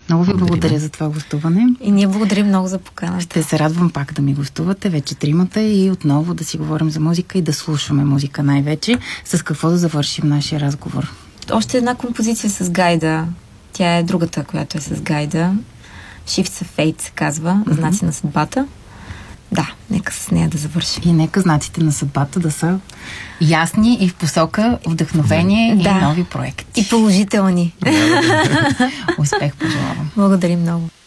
Много ви благодаря за това гостуване. И ние благодарим много за поканата. Ще се радвам пак да ми гостувате, вече тримата, и отново да си говорим за музика и да слушаме музика най-вече. С какво да завършим нашия разговор? Още една композиция с Гайда. Тя е другата, която е с Гайда. Shifts of Fate се казва, знаци на съдбата. Да, нека с нея да завършим. И нека знаците на съдбата да са ясни и в посока вдъхновение и нови проекти. И положителни. Успех пожелавам. Благодарим много.